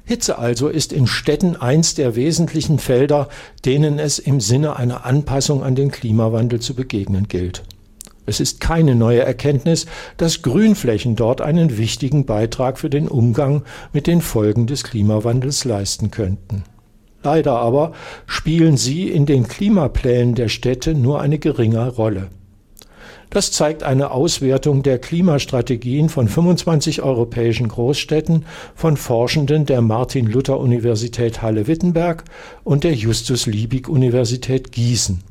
Hitze also ist in Städten eins der wesentlichen Felder, denen es im Sinne einer Anpassung an den Klimawandel zu begegnen gilt. Es ist keine neue Erkenntnis, dass Grünflächen dort einen wichtigen Beitrag für den Umgang mit den Folgen des Klimawandels leisten könnten. Leider aber spielen sie in den Klimaplänen der Städte nur eine geringe Rolle. Das zeigt eine Auswertung der Klimastrategien von 25 europäischen Großstädten von Forschenden der Martin-Luther-Universität Halle-Wittenberg und der Justus-Liebig-Universität Gießen.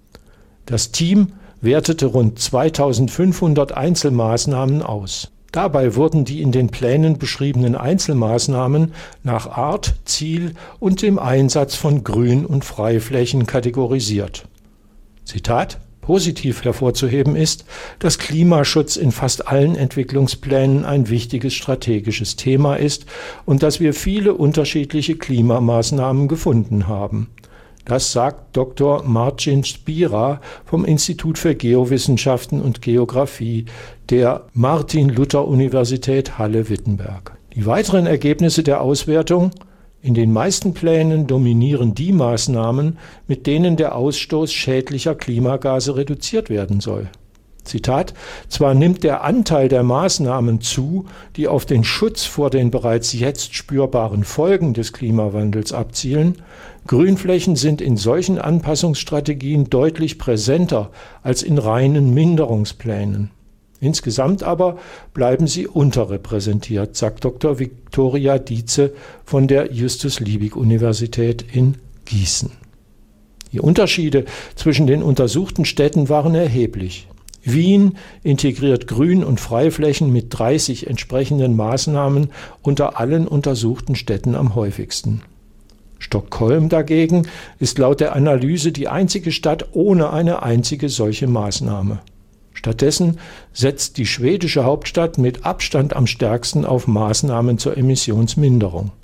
Das Team wertete rund 2500 Einzelmaßnahmen aus. Dabei wurden die in den Plänen beschriebenen Einzelmaßnahmen nach Art, Ziel und dem Einsatz von Grün- und Freiflächen kategorisiert. Zitat: Positiv hervorzuheben ist, dass Klimaschutz in fast allen Entwicklungsplänen ein wichtiges strategisches Thema ist und dass wir viele unterschiedliche Klimamaßnahmen gefunden haben. Das sagt Dr. Marcin Spira vom Institut für Geowissenschaften und Geographie der Martin-Luther-Universität Halle-Wittenberg. Die weiteren Ergebnisse der Auswertung: In den meisten Plänen dominieren die Maßnahmen, mit denen der Ausstoß schädlicher Klimagase reduziert werden soll. Zitat: Zwar nimmt der Anteil der Maßnahmen zu, die auf den Schutz vor den bereits jetzt spürbaren Folgen des Klimawandels abzielen, Grünflächen sind in solchen Anpassungsstrategien deutlich präsenter als in reinen Minderungsplänen. Insgesamt aber bleiben sie unterrepräsentiert, sagt Dr. Viktoria Dietze von der Justus-Liebig-Universität in Gießen. Die Unterschiede zwischen den untersuchten Städten waren erheblich. Wien integriert Grün- und Freiflächen mit 30 entsprechenden Maßnahmen unter allen untersuchten Städten am häufigsten. Stockholm dagegen ist laut der Analyse die einzige Stadt ohne eine einzige solche Maßnahme. Stattdessen setzt die schwedische Hauptstadt mit Abstand am stärksten auf Maßnahmen zur Emissionsminderung.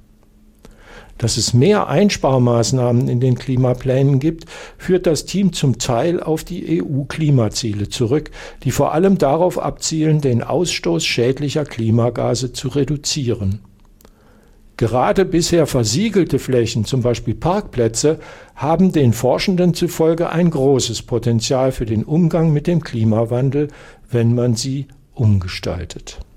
Dass es mehr Einsparmaßnahmen in den Klimaplänen gibt, führt das Team zum Teil auf die EU-Klimaziele zurück, die vor allem darauf abzielen, den Ausstoß schädlicher Klimagase zu reduzieren. Gerade bisher versiegelte Flächen, zum Beispiel Parkplätze, haben den Forschenden zufolge ein großes Potenzial für den Umgang mit dem Klimawandel, wenn man sie umgestaltet.